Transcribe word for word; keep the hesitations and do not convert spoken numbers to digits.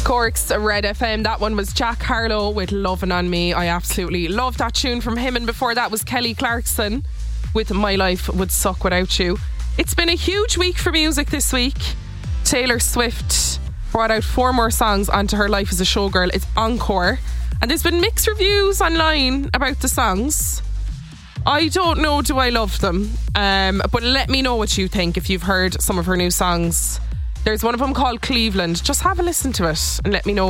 Cork's Red F M. That one was Jack Harlow with Lovin' On Me. I absolutely love that tune from him. And before that was Kelly Clarkson with My Life Would Suck Without You. It's been a huge week for music this week. Taylor Swift brought out four more songs onto her Life as a Showgirl. It's Encore. And there's been mixed reviews online about the songs. I don't know, do I love them? Um, but let me know what you think if you've heard some of her new songs. There's one of them called Cleveland. Just have a listen to it and let me know